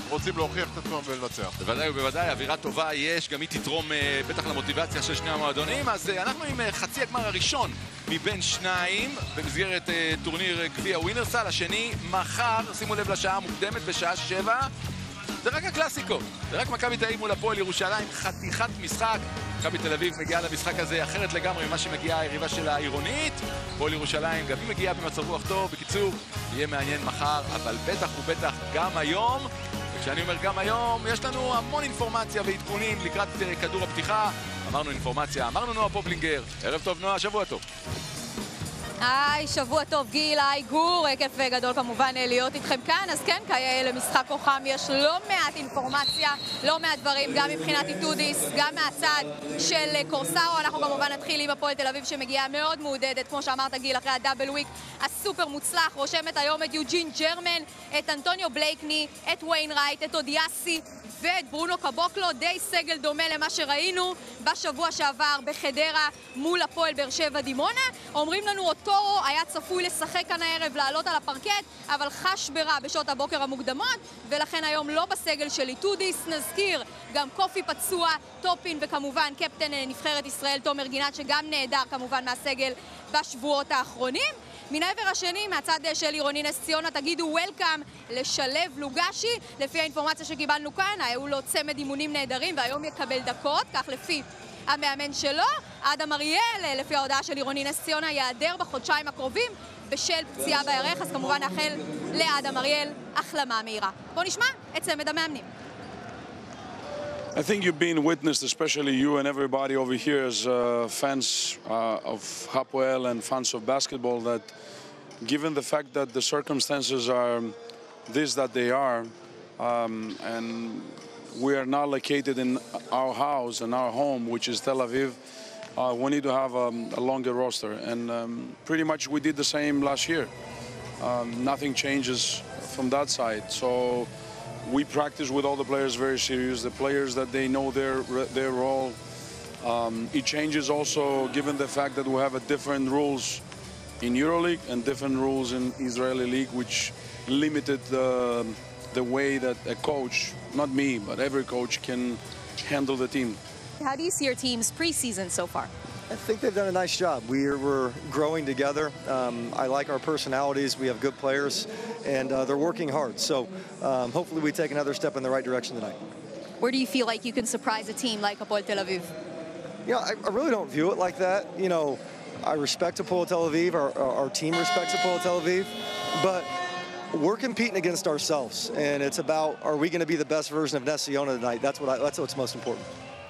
רוצים להוכיח את עצמם ולנצח. בוודאי ובוודאי, אווירה טובה יש, גם היא תתרום בטח למוטיבציה של שני המועדונים. אז אנחנו עם חצי הגמר הראשון מבין שניים במסגרת טורניר גביע ווינרסל. השני מחר, שימו לב לשעה המוקדמת בשעה 7. זה רק הקלאסיקו, זה רק מכבי תל אביב מול הפועל ירושלים, חתיכת משחק. מכבי תל אביב מגיעה למשחק הזה אחרת לגמרי ממה שמגיעה היריבה של העירונית. הפועל ירושלים גם היא מגיעה במצב רוח טוב. בקיצור, יהיה מעניין מחר, אבל בטח ובטח גם היום. וכשאני אומר גם היום, יש לנו המון אינפורמציה ועדכונים לקראת כדור הפתיחה. אמרנו אינפורמציה, אמרנו נועה פופלינגר. ערב טוב נועה, שבוע טוב. היי, שבוע טוב גיל, היי גור, כיף גדול כמובן להיות איתכם כאן. אז כן, למשחק כוחם יש לא מעט אינפורמציה, לא מעט דברים, גם מבחינת איטודיס, גם מהצד של קורסאו. אנחנו כמובן נתחיל עם הפועל תל אביב שמגיעה מאוד מעודדת, כמו שאמרת גיל, אחרי הדאבל וויק הסופר מוצלח. רושמת היום את יוג'ין ג'רמן, את אנטוניו בלייקני, את ויין רייט, את אודיאסי ואת ברונו קבוקלו. די סגל דומה למה שראינו בשבוע שעבר בחדרה מול הפועל באר שבע דימונה. אומרים לנו אותו היה צפוי לשחק כאן הערב, לעלות על הפרקט, אבל חש ברע בשעות הבוקר המוקדמות, ולכן היום לא בסגל של איטודיס. נזכיר גם קופי פצוע, טופין וכמובן קפטן נבחרת ישראל תומר גינת שגם נהדר כמובן מהסגל בשבועות האחרונים. מן העבר השני, מהצד של עירוני נס ציונה, תגידו וולקאם לשלב לוגשי. לפי האינפורמציה שקיבלנו כאן, היו לו צמד אימונים נהדרים והיום יקבל דקות, כך לפי המאמן שלו. אדם אריאל, לפי ההודעה של עירוני נס ציונה, יעדר בחודשיים הקרובים בשל פציעה בירך, אז כמובן נאחל לאדם אריאל החלמה מהירה. בואו נשמע את צמד המאמנים. I think you've been witnessed, especially you and everybody over here as fans of Hapoel and fans of basketball, that given the fact that the circumstances are this that they are, and we are now located in our house and our home, which is Tel Aviv, we need to have a longer roster. And pretty much we did the same last year. Nothing changes from that side. So we practice with all the players very serious. The players that they know their role. It changes also given the fact that we have a different rules in EuroLeague and different rules in Israeli League, which limited the way that a coach, not me, but every coach can handle the team. How do you see your team's preseason so far? I think they've done a nice job. We're growing together. I like our personalities. We have good players, and they're working hard. So hopefully we take another step in the right direction tonight. Where do you feel like you can surprise a team like Hapoel Tel Aviv? You know, I really don't view it like that. You know, I respect Hapoel Tel Aviv. Our team respects Hapoel Tel Aviv, but we're competing against ourselves, and it's about, are we going to be the best version of Ness Tziyona tonight? That's what's most important.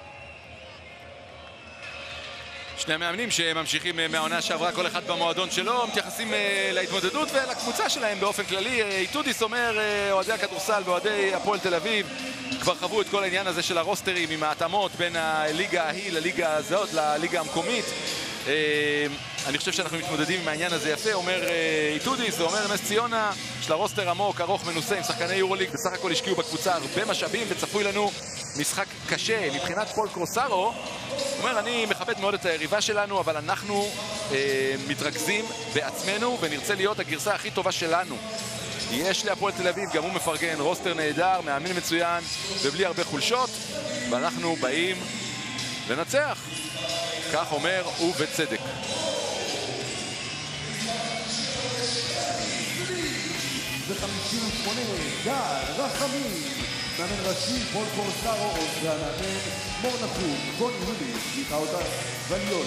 שני המאמנים שממשיכים מהעונה שעברה, כל אחד במועדון שלו, מתייחסים להתמודדות ולקבוצה שלהם באופן כללי. איטודיס אומר, אוהדי הכדורסל ואוהדי הפועל תל אביב כבר חוו את כל העניין הזה של הרוסטרים עם ההתאמות בין הליגה ההיא לליגה הזאת, לליגה המקומית. אני חושב שאנחנו מתמודדים עם העניין הזה יפה, אומר איטודיס, ואומר נס ציונה, יש לה רוסטר עמוק, ארוך, מנוסה עם שחקני יורוליג, בסך הכל השקיעו בקבוצה הרבה משאבים וצפוי לנו משחק קשה. מבחינת פול קרוסארו, הוא אומר, אני מכבד מאוד את היריבה שלנו, אבל אנחנו מתרכזים בעצמנו ונרצה להיות הגרסה הכי טובה שלנו. יש להפועל תל אביב, גם הוא מפרגן, רוסטר נהדר, מאמן מצוין ובלי הרבה חולשות, ואנחנו באים לנצח. כך אומר ובצדק. ו-58 גל רחמים, מאמן ראשי פול קורסארו, והמאמן מור נחום, גול ניהולי, גיחה אותה וליון.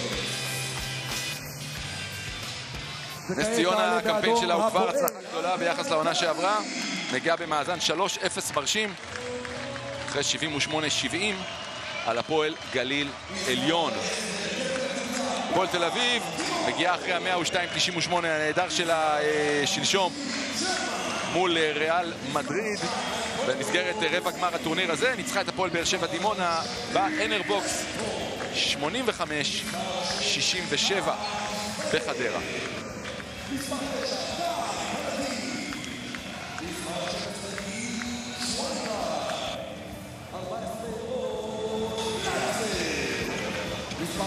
נס ציונה, הקמפיין שלה הוא כבר הצלחה גדולה ביחס לעונה שעברה, מגיעה במאזן 3-0 מרשים, אחרי 78-70 על הפועל גליל עליון. הפועל תל אביב מגיעה אחרי ה-102-98 הנהדר שלה שלשום מול ריאל מדריד במסגרת רבע גמר הטורניר הזה. ניצחה את הפועל באר שבע דימונה באנרבוקס 85-67 בחדרה. מספר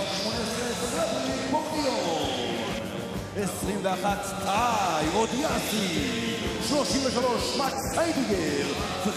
21 טאי אודיאסי, 33 מקס היידיגר.